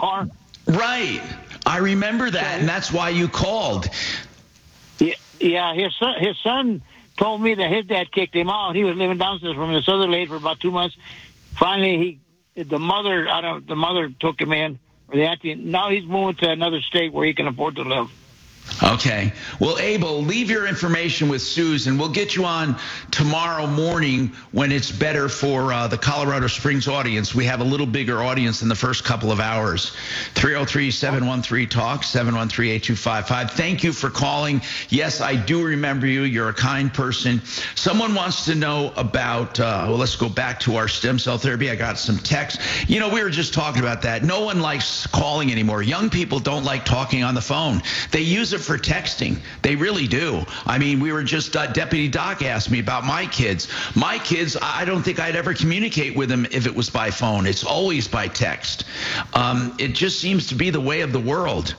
car? Right. I remember that, and that's why you called. Yeah. His son told me that his dad kicked him out. He was living downstairs from this other lady for about 2 months. Finally, the mother took him in, or the auntie. Now he's moving to another state where he can afford to live. Okay. Well, Abel, leave your information with Susan. We'll get you on tomorrow morning when it's better for the Colorado Springs audience. We have a little bigger audience in the first couple of hours. 303-713-TALK, 713-8255. Thank you for calling. Yes, I do remember you. You're a kind person. Someone wants to know about, let's go back to our stem cell therapy. I got some text. We were just talking about that. No one likes calling anymore. Young people don't like talking on the phone. They use it for texting. They really do. I mean, we were just, Deputy Doc asked me about my kids. My kids, I don't think I'd ever communicate with them if it was by phone. It's always by text. It just seems to be the way of the world.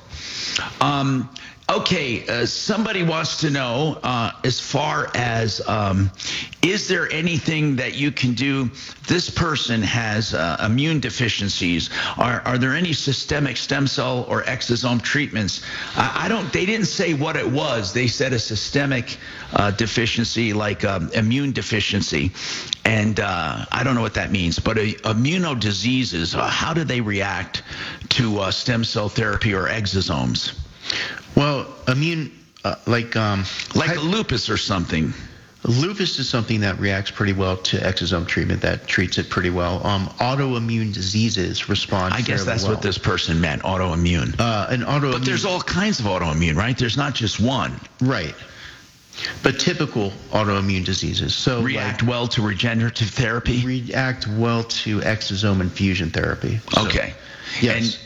Okay, somebody wants to know, as far as, is there anything that you can do? This person has immune deficiencies. Are there any systemic stem cell or exosome treatments? They didn't say what it was. They said a systemic deficiency, like immune deficiency. And I don't know what that means, but immunodiseases, how do they react to stem cell therapy or exosomes? Well, like lupus or something. Lupus is something that reacts pretty well to exosome treatment, that treats it pretty well. Autoimmune diseases respond I guess that's well. what this person meant, autoimmune. But there's all kinds of autoimmune, right? There's not just one. Right. But typical autoimmune diseases. React well to regenerative therapy? React well to exosome infusion therapy. Okay. Yes.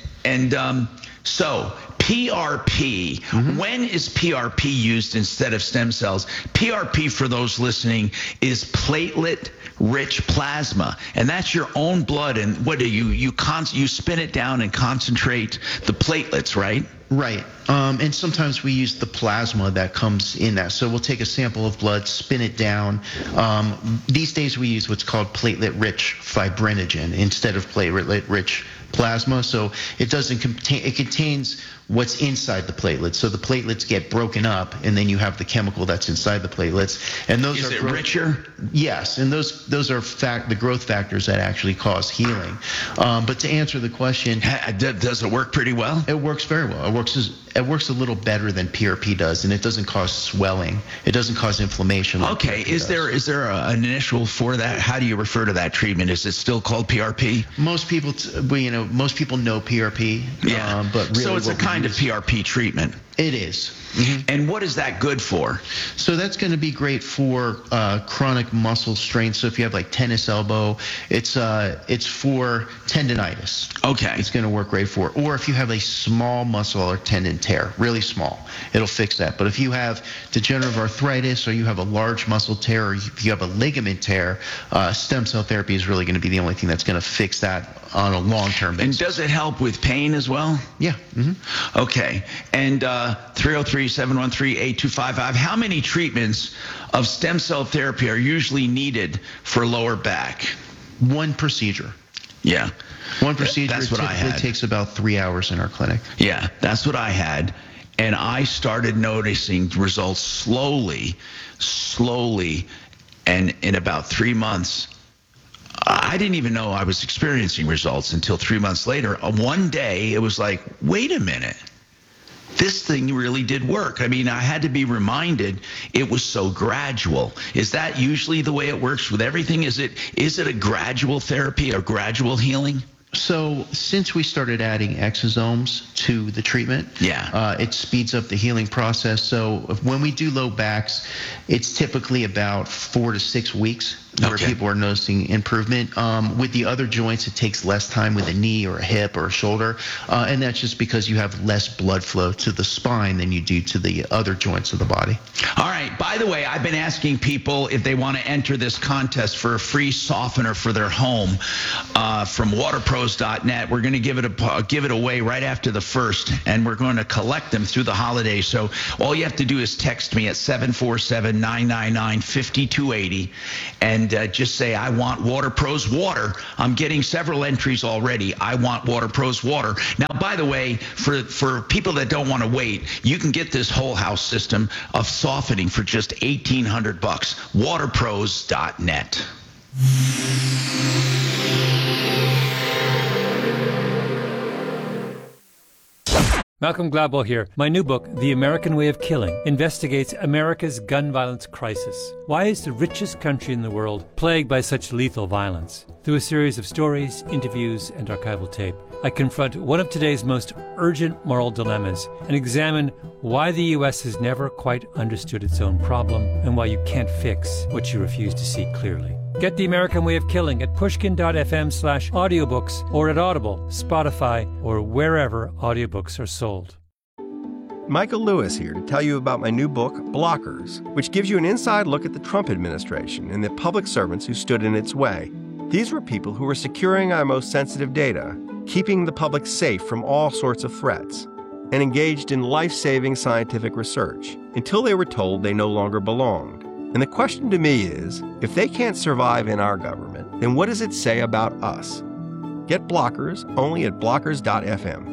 So PRP, when is PRP used instead of stem cells? PRP, for those listening, is platelet-rich plasma, and that's your own blood. And what do you spin it down and concentrate the platelets, right? Right. And sometimes we use the plasma that comes in that. So we'll take a sample of blood, spin it down. These days we use what's called platelet-rich fibrinogen instead of platelet-rich plasma. So it contains what's inside the platelets. So the platelets get broken up, and then you have the chemical that's inside the platelets. And those Is it richer? Yes, and those are the growth factors that actually cause healing. But to answer the question, does it work pretty well? It works very well. It works a little better than PRP does, and it doesn't cause swelling. It doesn't cause inflammation. Okay, is there an initial for that? How do you refer to that treatment? Is it still called PRP? Most people know PRP. Yeah, but really, so it's a kind of PRP treatment. It is. Mm-hmm. And what is that good for? So that's going to be great for chronic muscle strain. So if you have like tennis elbow, it's for tendonitis. Okay. It's going to work great for. Or if you have a small muscle or tendon tear, really small, it'll fix that. But if you have degenerative arthritis, or you have a large muscle tear, or if you have a ligament tear, stem cell therapy is really going to be the only thing that's going to fix that on a long-term basis. And does it help with pain as well? Yeah. Mm-hmm. Okay. And 303-713-8255. How many treatments of stem cell therapy are usually needed for lower back? One procedure. Yeah. One procedure. That's what I had. It takes about 3 hours in our clinic. Yeah, that's what I had. And I started noticing results slowly, and in about 3 months, I didn't even know I was experiencing results until 3 months later. One day, it was like, wait a minute. This thing really did work. I mean, I had to be reminded it was so gradual. Is that usually the way it works with everything? Is it a gradual therapy or gradual healing? So since we started adding exosomes to the treatment, it speeds up the healing process. So when we do low backs, it's typically about 4 to 6 weeks where people are noticing improvement. With the other joints, it takes less time with a knee or a hip or a shoulder, and that's just because you have less blood flow to the spine than you do to the other joints of the body. All right. By the way, I've been asking people if they want to enter this contest for a free softener for their home from Water Pro waterpros.net. We're going to give it away right after the 1st, and we're going to collect them through the holidays. So all you have to do is text me at 747-999-5280 and just say, I want WaterPros water. I'm getting several entries already. I want WaterPros water. Now, by the way, for people that don't want to wait, you can get this whole house system of softening for just $1,800. Waterpros.net. Malcolm Gladwell here. My new book, The American Way of Killing, investigates America's gun violence crisis. Why is the richest country in the world plagued by such lethal violence? Through a series of stories, interviews, and archival tape, I confront one of today's most urgent moral dilemmas and examine why the U.S. has never quite understood its own problem and why you can't fix what you refuse to see clearly. Get The American Way of Killing at pushkin.fm/audiobooks or at Audible, Spotify, or wherever audiobooks are sold. Michael Lewis here to tell you about my new book, Blockers, which gives you an inside look at the Trump administration and the public servants who stood in its way. These were people who were securing our most sensitive data, keeping the public safe from all sorts of threats, and engaged in life-saving scientific research until they were told they no longer belonged. And the question to me is, if they can't survive in our government, then what does it say about us? Get Blockers only at blockers.fm.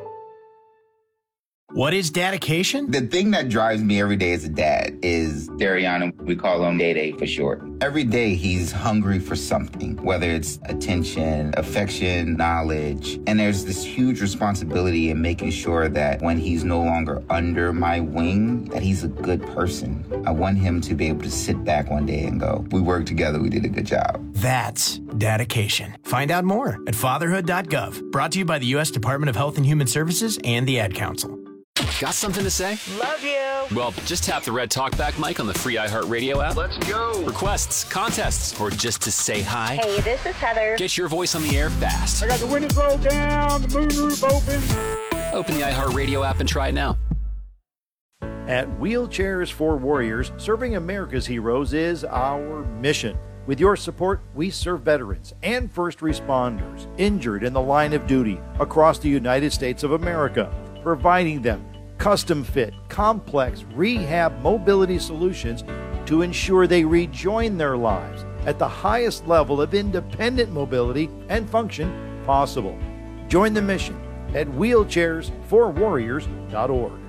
What is dedication? The thing that drives me every day as a dad is Dariana. We call him Day for short. Every day he's hungry for something, whether it's attention, affection, knowledge. And there's this huge responsibility in making sure that when he's no longer under my wing, that he's a good person. I want him to be able to sit back one day and go, we worked together, we did a good job. That's dedication. Find out more at fatherhood.gov. Brought to you by the U.S. Department of Health and Human Services and the Ad Council. Got something to say? Love you. Well, just tap the red talkback mic on the free iHeartRadio app. Let's go. Requests, contests, or just to say hi. Hey, this is Heather. Get your voice on the air fast. I got the windows rolled down, the moonroof open. Open the iHeartRadio app and try it now. At Wheelchairs for Warriors, serving America's heroes is our mission. With your support, we serve veterans and first responders injured in the line of duty across the United States of America, providing them custom-fit, complex rehab mobility solutions to ensure they rejoin their lives at the highest level of independent mobility and function possible. Join the mission at wheelchairsforwarriors.org.